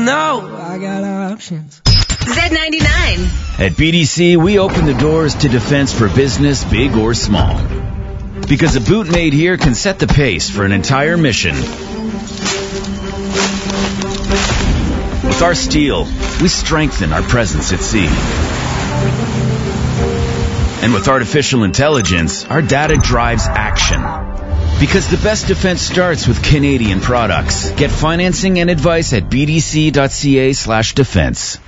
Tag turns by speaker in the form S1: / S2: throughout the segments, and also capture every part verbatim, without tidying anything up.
S1: know I got options.
S2: Z ninety-nine.
S3: At B D C, we open the doors to defense for business, big or small. Because a boot made here can set the pace for an entire mission. With our steel, we strengthen our presence at sea. And with artificial intelligence, our data drives action. Because the best defense starts with Canadian products. Get financing and advice at bdc.ca slash defense.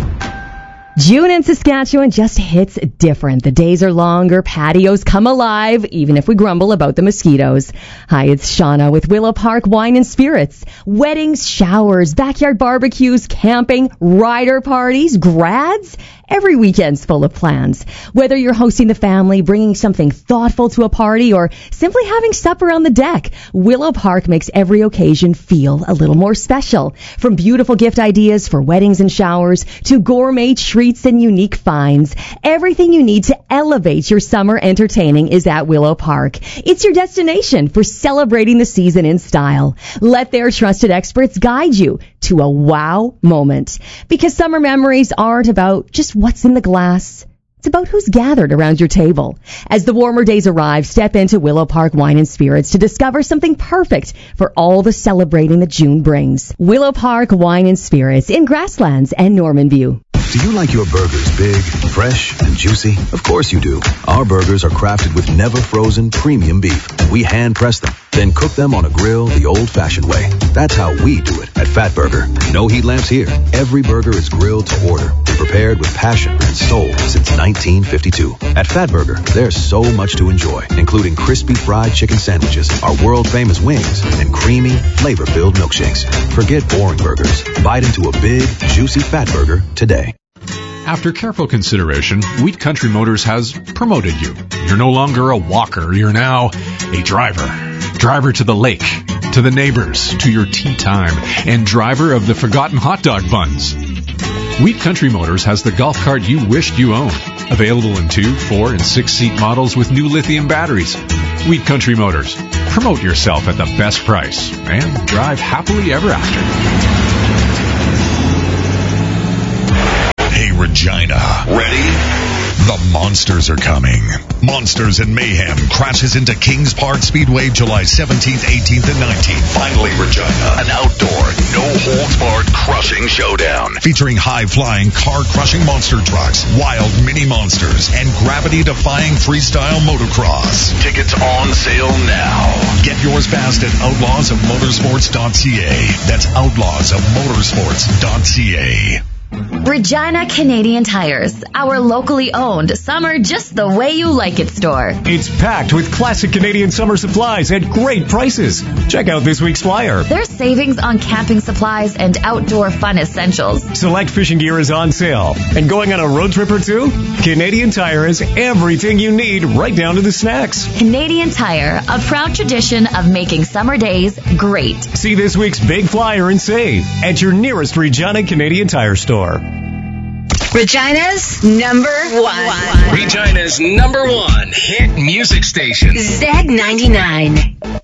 S4: June in Saskatchewan just hits different. The days are longer, patios come alive, even if we grumble about the mosquitoes. Hi, it's Shauna with Willow Park Wine and Spirits. Weddings, showers, backyard barbecues, camping, rider parties, grads. Every weekend's full of plans. Whether you're hosting the family, bringing something thoughtful to a party, or simply having supper on the deck, Willow Park makes every occasion feel a little more special. From beautiful gift ideas for weddings and showers to gourmet treats and unique finds, everything you need to elevate your summer entertaining is at Willow Park. It's your destination for celebrating the season in style. Let their trusted experts guide you to a wow moment. Because summer memories aren't about just what's in the glass. It's about who's gathered around your table. As the warmer days arrive, step into Willow Park Wine and Spirits to discover something perfect for all the celebrating that June brings. Willow Park Wine and Spirits in Grasslands and Normanview.
S5: Do you like your burgers big, fresh, and juicy? Of course you do. Our burgers are crafted with never-frozen premium beef. We hand-press them, then cook them on a grill the old-fashioned way. That's how we do it at Fat Burger. No heat lamps here. Every burger is grilled to order and prepared with passion and soul since nineteen fifty-two. At Fat Burger, there's so much to enjoy, including crispy fried chicken sandwiches, our world-famous wings, and creamy, flavor-filled milkshakes. Forget boring burgers. Bite into a big, juicy Fat Burger today.
S6: After careful consideration, Wheat Country Motors has promoted you. You're no longer a walker. You're now a driver. Driver to the lake, to the neighbors, to your tea time, and driver of the forgotten hot dog buns. Wheat Country Motors has the golf cart you wished you owned. Available in two, four, and six-seat models with new lithium batteries. Wheat Country Motors. Promote yourself at the best price and drive happily ever after.
S7: Regina. Ready? The monsters are coming. Monsters and Mayhem crashes into Kings Park Speedway July seventeenth, eighteenth, and nineteenth. Finally, Regina. An outdoor, no-holds-barred crushing showdown. Featuring high-flying, car-crushing monster trucks, wild mini monsters, and gravity-defying freestyle motocross. Tickets on sale now. Get yours fast at outlaws of motorsports dot c a. That's outlaws of motorsports dot c a.
S2: Regina Canadian Tires, our locally owned summer just the way you like it store.
S8: It's packed with classic Canadian summer supplies at great prices. Check out this week's flyer.
S2: There's savings on camping supplies and outdoor fun essentials.
S8: Select fishing gear is on sale. And going on a road trip or two? Canadian Tire has everything you need, right down to the snacks.
S2: Canadian Tire, a proud tradition of making summer days great.
S8: See this week's big flyer and save at your nearest Regina Canadian Tire store.
S2: Regina's number one.
S9: Regina's number one hit music station.
S2: Z ninety-nine.